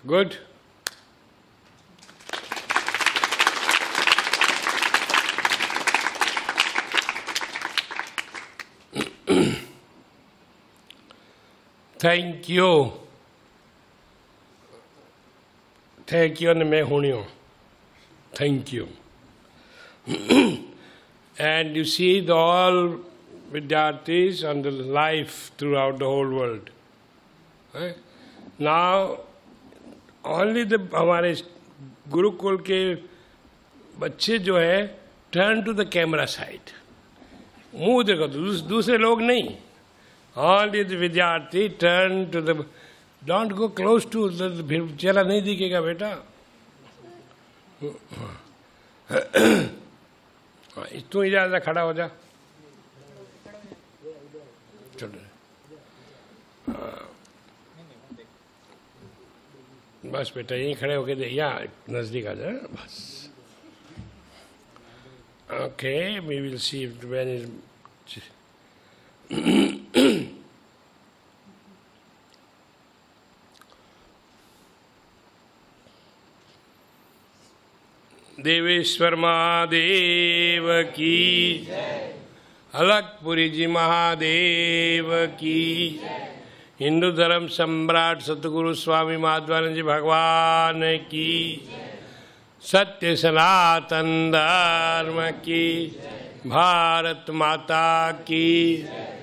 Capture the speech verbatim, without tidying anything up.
Good. Thank you. Thank you, and मैं हूँ. Thank you. And you see the all Vidyarthis on the life throughout the whole world. Eh? Now, only the हमारे गुरुकुल के बच्चे जो है turn to the camera side. मुंह देखो, दूसरे लोग नहीं. Only the Vidyarthi turn to the. Don't go close to the. फिर चेहरा नहीं दिखेगा बेटा. तू इधर खड़ा हो जा. चलो. बस बेटा यहीं खड़े होके दे. यहाँ नजदीक आ जा बस. Okay, we will see if when is. देवेश्वर महादेव की, अलकपुरी जी महादेव की, हिंदू धर्म सम्राट सतगुरु स्वामी माधवानंद जी भगवान की, सत्य सनातन धर्म की, भारत माता की.